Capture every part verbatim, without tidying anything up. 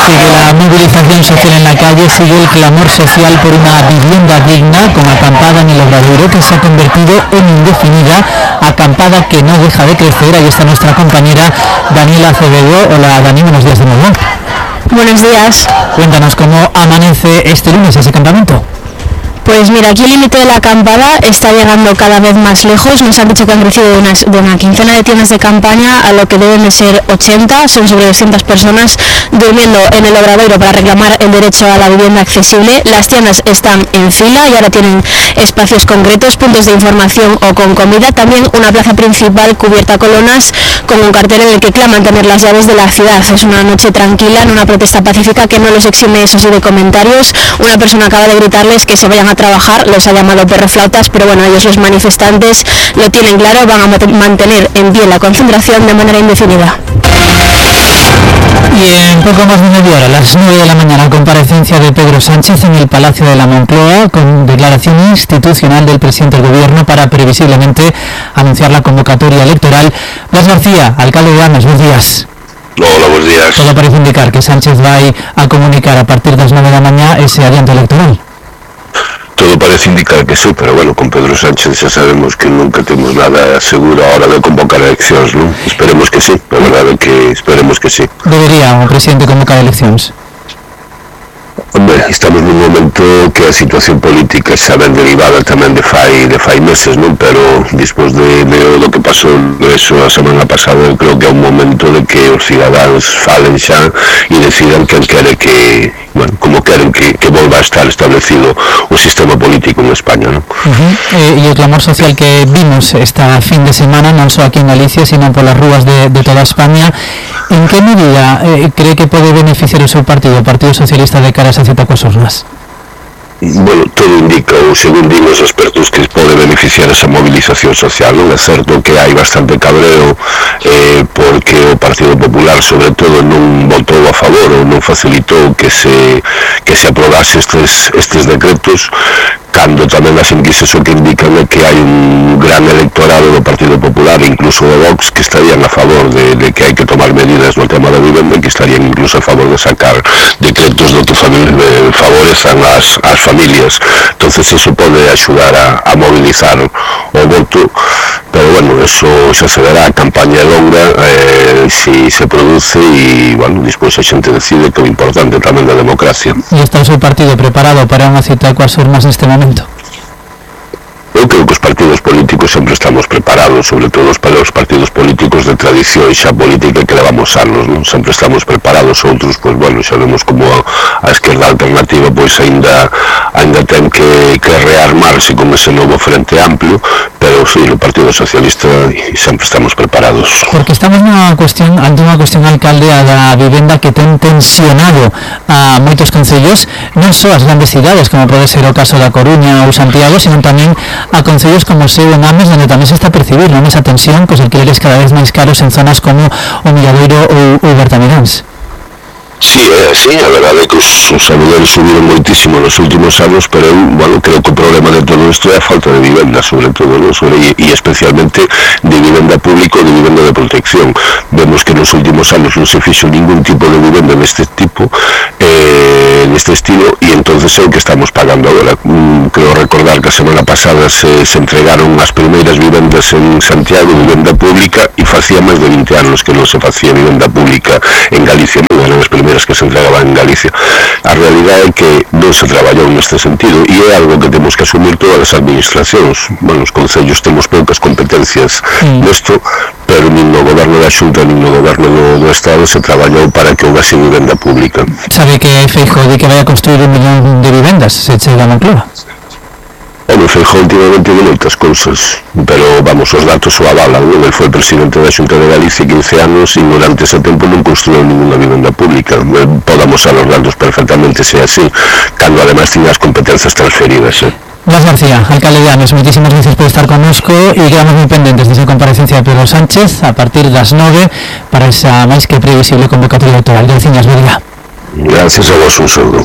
Sigue la movilización social en la calle, sigue el clamor social por una vivienda digna, con acampada en el Obradoiro, que se ha convertido en indefinida, acampada que no deja de crecer. Ahí está nuestra compañera Daniela Acevedo. Hola Dani, buenos días de nuevo. Buenos días. Cuéntanos cómo amanece este lunes ese campamento. Pues mira, aquí el límite de la acampada está llegando cada vez más lejos. Nos han dicho que han crecido de una, de una quincena de tiendas de campaña a lo que deben de ser ochenta. Son sobre doscientas personas durmiendo en el Obradoiro para reclamar el derecho a la vivienda accesible. Las tiendas están en fila y ahora tienen espacios concretos, puntos de información o con comida. También una plaza principal cubierta con lonas con un cartel en el que claman tener las llaves de la ciudad. Es una noche tranquila en una protesta pacífica que no los exime, eso sí, de comentarios. Una persona acaba de gritarles que se vayan a trabajar, los ha llamado perroflautas, pero bueno, ellos, los manifestantes, lo tienen claro, van a mantener en pie la concentración de manera indefinida. Y en poco más de media hora, a las nueve de la mañana, comparecencia de Pedro Sánchez en el Palacio de la Moncloa, con declaración institucional del presidente del Gobierno para previsiblemente anunciar la convocatoria electoral. Blas García, alcalde de Ames, buenos días. Hola, buenos días. Todo parece indicar que Sánchez va a comunicar a partir de las nueve de la mañana ese adianto electoral. Todo parece indicar que sí, pero bueno, con Pedro Sánchez ya sabemos que nunca tenemos nada seguro a hora de convocar elecciones, ¿no? Esperemos que sí, la verdad es que esperemos que sí. Debería un presidente convocar elecciones? Hombre, estamos nun momento que a situación política xa ben derivada tamén de fai, de fai meses, non? Pero despois de, de lo que pasou eso a semana pasada, eu creo que é un momento de que os cidadáns falen xa e decidan quen quere que, bueno, como queren que, que volva a estar establecido o sistema político en España, non? Uh-huh. eh, e o clamor social que vimos esta fin de semana, non só aquí en Galicia, sino polas rúas de, de toda España, en que medida eh, cree que pode beneficiar o seu partido, o Partido Socialista, de cara a cita coas urnas? Bueno, todo indica, ou según din os expertos, que pode beneficiar esa movilización social, non? É certo que hai bastante cabreo eh, porque o Partido Popular, sobre todo, non votou a favor ou non facilitou que se que se aprobase estes, estes decretos, cando tamén as enquisas o que indican é que hai un gran electorado do Partido Popular, incluso de Vox, que estarían a favor de, de que hai que tomar medidas no tema da vivenda, que estarían incluso a favor de sacar decretos do que favorezan as, as familias. Entonces eso pode axudar a, a movilizar o voto, pero bueno, eso xa se verá, a campaña longa, eh, si se produce e, bueno, despois a xente decide, que é o importante tamén da democracia. E está o seu partido preparado para unha cita coas urnas neste momento? Eu creo que os partidos políticos sempre estamos preparados, sobre todo para os partidos políticos de tradición xa política que levamos anos, non? Sempre estamos preparados. Outros, pois, bueno, xa vemos como a, a esquerda alternativa, pois, ainda ainda ten que, que rearmarse con ese novo frente amplio, pero, sí, no Partido Socialista sempre estamos preparados. Porque estamos nunha cuestión, ante unha cuestión, alcalde, a da vivenda que ten tensionado a moitos concellos, non só as grandes cidades, como pode ser o caso da Coruña ou Santiago, sino tamén a concellos como o seu en Ames, onde tamén se está a percibir, non, esa tensión, cos alquileres cada vez máis caros en zonas como o Milladoiro ou o Bertamiráns. Sí, é así, a verdade é que os, os alugueres subiron moitísimo nos últimos anos, pero, bueno, creo que o problema de todo isto é a falta de vivenda, sobre todo, ¿no? Sobre, e, e especialmente de vivenda pública ou de vivenda de protección. Vemos que nos últimos anos non se fixo ningún tipo de vivenda neste tipo, eh, neste estilo, e entonces é o que estamos pagando agora. Mm, creo recordar que a semana pasada se, se entregaron as primeiras vivendas en Santiago, vivenda pública, e facía máis de vinte anos que non se facía vivenda pública en Galicia, non eran as primeiras que se entregaban en Galicia. A realidade é que non se traballou neste sentido e é algo que temos que asumir todas as administracións. Bueno, os concellos temos poucas competencias mm. nesto, pero nin no goberno da Xunta nin no goberno do, do Estado se traballou para que houvese vivenda pública. Sabe que Feijóo di que vai a construir un millón de vivendas se chega a Moncloa? Home, Feijóo últimamente de moitas cousas, pero, vamos, os datos o avalan, non? Ele foi presidente da Xunta de Galicia quince anos e durante ese tempo non construiu ninguna vivenda pública. Podamos usar os datos perfectamente se así, cando además tiña as competencias transferidas, eh? Blas García, alcalde de Ames, moitísimas gracias por estar connosco e quedamos moi pendentes desa comparecencia de Pedro Sánchez a partir das nove para esa máis que previsible convocatoria electoral. Gracias, María. Gracias a vos, un saludo.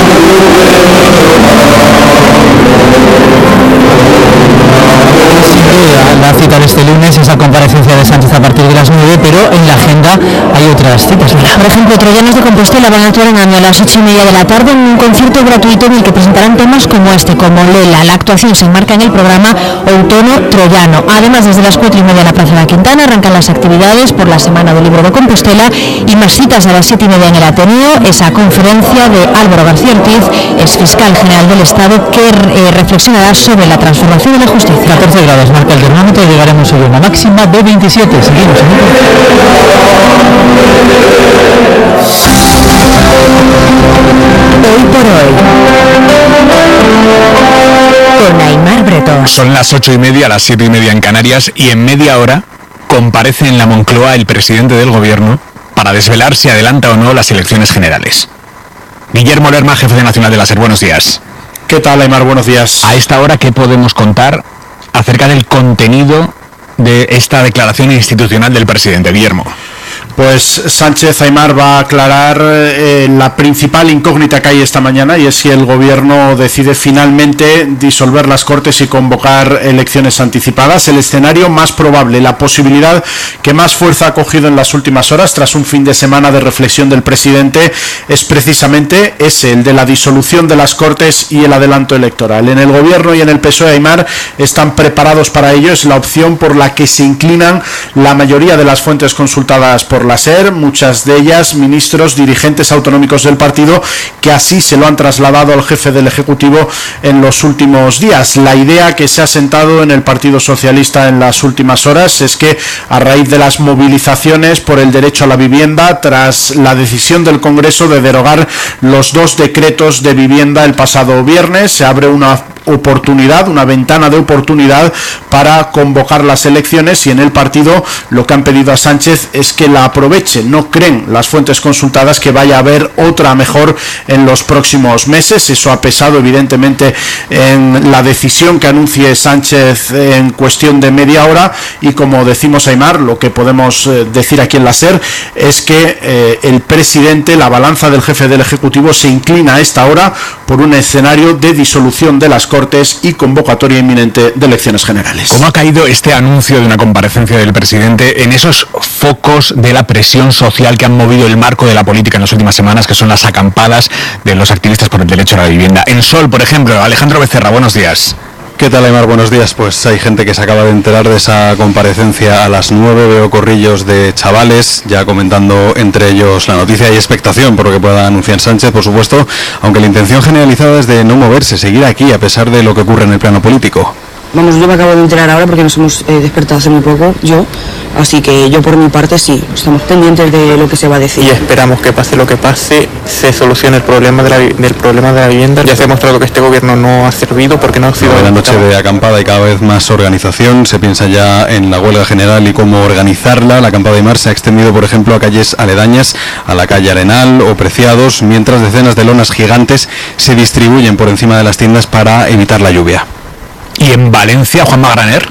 Sí. la cita de este lunes, esa comparecencia de Sánchez a partir de las nueve, pero en la agenda hay otras citas. Por ejemplo, Troyanos de Compostela van a actuar en Ando a las ocho y media de la tarde en un concierto gratuito en el que presentarán temas como este, como Lela. La actuación se enmarca en el programa Outono Troyano. Además, desde las cuatro y media en la Plaza de la Quintana arrancan las actividades por la Semana del Libro de Compostela y más citas a las siete y media en el Ateneo, esa conferencia de Álvaro García Ortiz, ex fiscal general del Estado, que eh, reflexionará sobre la transformación de la justicia. catorce grados marca el termómetro, llegaremos hoy a una máxima de veintisiete. Seguimos en Hoy por hoy, con Aimar Bretón. Son las ocho y media, las siete y media en Canarias, y en media hora comparece en la Moncloa el presidente del gobierno para desvelar si adelanta o no las elecciones generales. Guillermo Lerma, jefe de Nacional de la SER, buenos días. ¿Qué tal, Aimar? Buenos días. A esta hora, ¿qué podemos contar acerca del contenido de esta declaración institucional del presidente, Guillermo? Pues Sánchez, Aimar, va a aclarar eh, la principal incógnita que hay esta mañana, y es si el gobierno decide finalmente disolver las Cortes y convocar elecciones anticipadas. El escenario más probable, la posibilidad que más fuerza ha cogido en las últimas horas tras un fin de semana de reflexión del presidente, es precisamente ese, el de la disolución de las Cortes y el adelanto electoral. En el gobierno y en el P S O E, Aimar, están preparados para ello. Es la opción por la que se inclinan la mayoría de las fuentes consultadas por la SER, muchas de ellas ministros, dirigentes autonómicos del partido, que así se lo han trasladado al jefe del Ejecutivo en los últimos días. La idea que se ha sentado en el Partido Socialista en las últimas horas es que, a raíz de las movilizaciones por el derecho a la vivienda, tras la decisión del Congreso de derogar los dos decretos de vivienda el pasado viernes, se abre una oportunidad, una ventana de oportunidad para convocar las elecciones, y en el partido lo que han pedido a Sánchez es que la aproveche. No creen las fuentes consultadas que vaya a haber otra mejor en los próximos meses. Eso ha pesado evidentemente en la decisión que anuncie Sánchez en cuestión de media hora, y como decimos, Aimar, lo que podemos eh, decir aquí en la SER es que eh, el presidente, la balanza del jefe del Ejecutivo, se inclina a esta hora por un escenario de disolución de las Cortes y convocatoria inminente de elecciones generales. ¿Cómo ha caído este anuncio de una comparecencia del presidente en esos focos de la presión social que han movido el marco de la política en las últimas semanas, que son las acampadas de los activistas por el derecho a la vivienda? En Sol, por ejemplo, Alejandro Becerra, buenos días. ¿Qué tal, Aimar? Buenos días. Pues hay gente que se acaba de enterar de esa comparecencia a las nueve. Veo corrillos de chavales ya comentando entre ellos la noticia. Hay expectación por lo que pueda anunciar Sánchez, por supuesto, aunque la intención generalizada es de no moverse, seguir aquí a pesar de lo que ocurre en el plano político. Vamos, yo me acabo de enterar ahora porque nos hemos eh, despertado hace muy poco, yo, así que yo por mi parte sí, estamos pendientes de lo que se va a decir. Y esperamos que pase lo que pase, se solucione el problema de la, del problema de la vivienda. Ya se ha demostrado que este gobierno no ha servido porque no ha sido... La noche de acampada y cada vez más organización, se piensa ya en la huelga general y cómo organizarla. La acampada de Aimar se ha extendido, por ejemplo, a calles aledañas, a la calle Arenal o Preciados, mientras decenas de lonas gigantes se distribuyen por encima de las tiendas para evitar la lluvia. ¿Y en Valencia, Juanma Graner?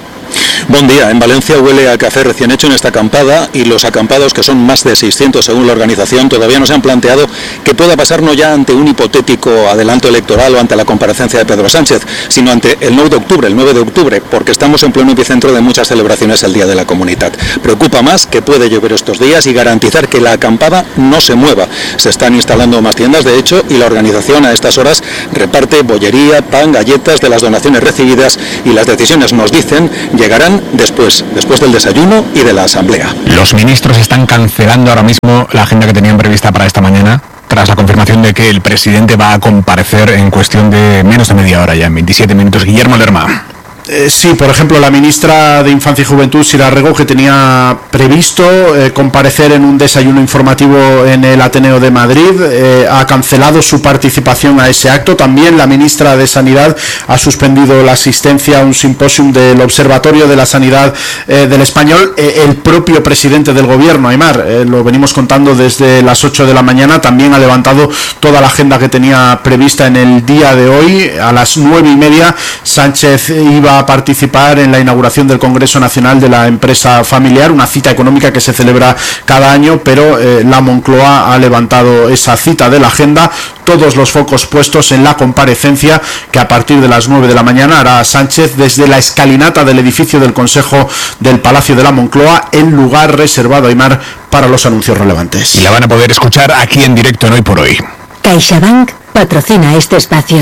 Buen día. En Valencia huele a café recién hecho en esta acampada, y los acampados, que son más de seiscientos según la organización, todavía no se han planteado qué pueda pasar, no ya ante un hipotético adelanto electoral o ante la comparecencia de Pedro Sánchez, sino ante el nueve de octubre, el nueve de octubre, porque estamos en pleno epicentro de muchas celebraciones el Día de la Comunidad. Preocupa más que puede llover estos días y garantizar que la acampada no se mueva. Se están instalando más tiendas, de hecho, y la organización a estas horas reparte bollería, pan, galletas de las donaciones recibidas, y las decisiones, nos dicen, llegarán después, después del desayuno y de la asamblea. Los ministros están cancelando ahora mismo la agenda que tenían prevista para esta mañana, tras la confirmación de que el presidente va a comparecer en cuestión de menos de media hora, ya en veintisiete minutos. Guillermo Lerma. Eh, sí, por ejemplo, la ministra de Infancia y Juventud, Sira Rego, que tenía previsto eh, comparecer en un desayuno informativo en el Ateneo de Madrid, eh, ha cancelado su participación a ese acto. También la ministra de Sanidad ha suspendido la asistencia a un simposium del Observatorio de la Sanidad eh, del Español. Eh, el propio presidente del gobierno, Aimar, eh, lo venimos contando desde las ocho de la mañana, también ha levantado toda la agenda que tenía prevista en el día de hoy. A las nueve y media Sánchez iba a participar en la inauguración del Congreso Nacional de la Empresa Familiar, una cita económica que se celebra cada año, pero eh, la Moncloa ha levantado esa cita de la agenda. Todos los focos puestos en la comparecencia que a partir de las nueve de la mañana hará Sánchez desde la escalinata del edificio del Consejo del Palacio de la Moncloa, el lugar reservado, Aimar, para los anuncios relevantes. Y la van a poder escuchar aquí en directo en Hoy por Hoy. CaixaBank patrocina este espacio.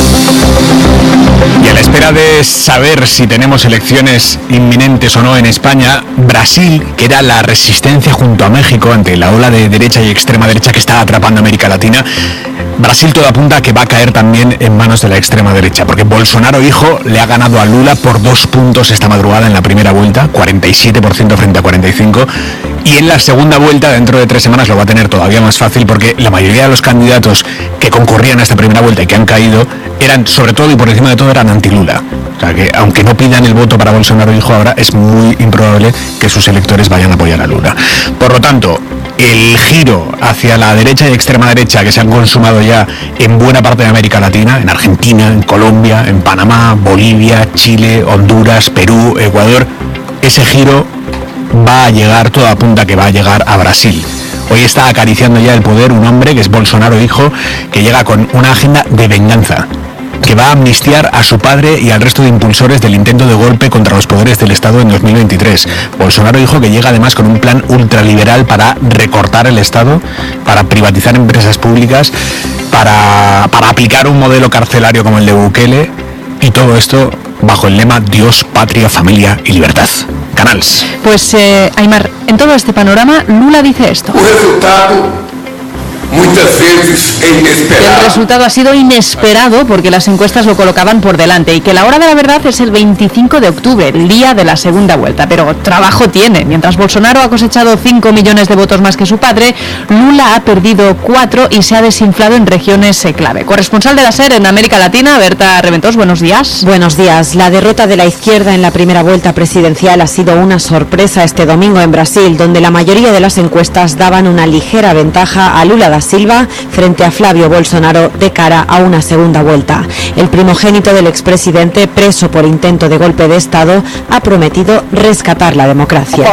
Y a la espera de saber si tenemos elecciones inminentes o no en España, Brasil, que era la resistencia junto a México ante la ola de derecha y extrema derecha que está atrapando a América Latina, Brasil todo apunta a que va a caer también en manos de la extrema derecha, porque Bolsonaro hijo le ha ganado a Lula por dos puntos esta madrugada en la primera vuelta, cuarenta y siete por ciento frente a cuarenta y cinco por ciento, y en la segunda vuelta, dentro de tres semanas, lo va a tener todavía más fácil, porque la mayoría de los candidatos que concurrían a esta primera vuelta y que han caído, eran, sobre todo y por encima de todo, eran anti-Lula. O sea que, aunque no pidan el voto para Bolsonaro hijo ahora, es muy improbable que sus electores vayan a apoyar a Lula. Por lo tanto, el giro hacia la derecha y extrema derecha que se han consumado ya en buena parte de América Latina, en Argentina, en Colombia, en Panamá, Bolivia, Chile, Honduras, Perú, Ecuador, ese giro va a llegar, todo apunta que va a llegar a Brasil. Hoy está acariciando ya el poder un hombre que es Bolsonaro hijo, que llega con una agenda de venganza, que va a amnistiar a su padre y al resto de impulsores del intento de golpe contra los poderes del Estado en dos mil veintitrés. Bolsonaro hijo que llega además con un plan ultraliberal para recortar el Estado, para privatizar empresas públicas, para, para aplicar un modelo carcelario como el de Bukele, y todo esto bajo el lema Dios, Patria, Familia y Libertad. Canals. Pues, eh, Aimar, en todo este panorama, Lula dice esto. El resultado muchas veces es inesperado. El resultado ha sido inesperado porque las encuestas lo colocaban por delante y que la hora de la verdad es el veinticinco de octubre, el día de la segunda vuelta. Pero trabajo tiene. Mientras Bolsonaro ha cosechado cinco millones de votos más que su padre, Lula ha perdido cuatro y se ha desinflado en regiones clave. Corresponsal de la SER en América Latina, Berta Reventós, buenos días. Buenos días. La derrota de la izquierda en la primera vuelta presidencial ha sido una sorpresa este domingo en Brasil, donde la mayoría de las encuestas daban una ligera ventaja a Lula da Silva frente a Flavio Bolsonaro de cara a una segunda vuelta. El primogénito del expresidente, preso por intento de golpe de Estado, ha prometido rescatar la democracia.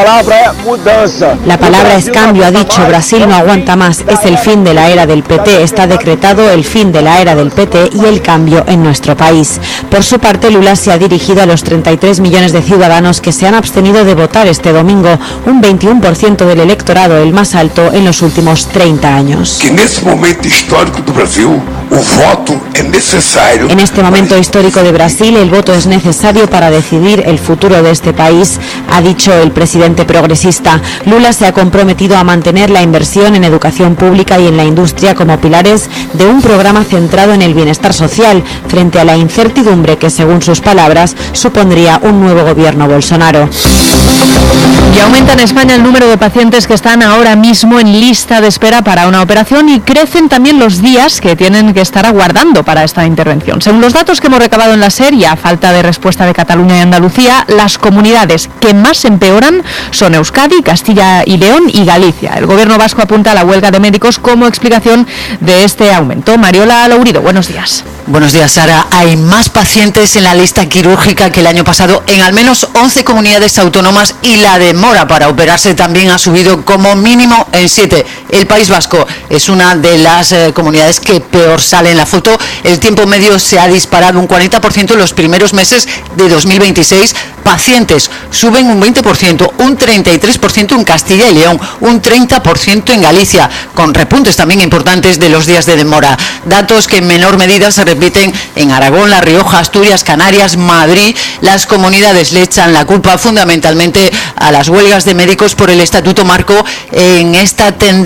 La palabra es cambio, ha dicho. Brasil no aguanta más. Es el fin de la era del P T. Está decretado el fin de la era del P T y el cambio en nuestro país. Por su parte, Lula se ha dirigido a los treinta y tres millones de ciudadanos que se han abstenido de votar este domingo, un veintiuno por ciento del electorado, el más alto en los últimos treinta años. Que nesse momento histórico do Brasil, o voto é necessário. En este momento histórico de Brasil, el voto es necesario para decidir el futuro de este país, ha dicho el presidente progresista. Lula se ha comprometido a mantener la inversión en educación pública y en la industria como pilares de un programa centrado en el bienestar social, frente a la incertidumbre que, según sus palabras, supondría un nuevo gobierno Bolsonaro. Y aumenta en España el número de pacientes que están ahora mismo en lista de espera para una operación y crecen también los días que tienen que estar aguardando para esta intervención. Según los datos que hemos recabado en la SER, y a falta de respuesta de Cataluña y Andalucía, las comunidades que más empeoran son Euskadi, Castilla y León y Galicia. El gobierno vasco apunta a la huelga de médicos como explicación de este aumento. Mariola Lourido, buenos días. Buenos días, Sara. Hay más pacientes en la lista quirúrgica que el año pasado en al menos once comunidades autónomas y la demora para operarse también ha subido como mínimo en siete. El País Vasco es una de las eh, comunidades que peor sale en la foto. El tiempo medio se ha disparado un cuarenta por ciento en los primeros meses de dos mil veintiséis. Pacientes suben un veinte por ciento, un treinta y tres por ciento en Castilla y León, un treinta por ciento en Galicia, con repuntes también importantes de los días de demora. Datos que en menor medida se repiten en Aragón, La Rioja, Asturias, Canarias, Madrid. Las comunidades le echan la culpa fundamentalmente a las huelgas de médicos por el estatuto marco en esta tendencia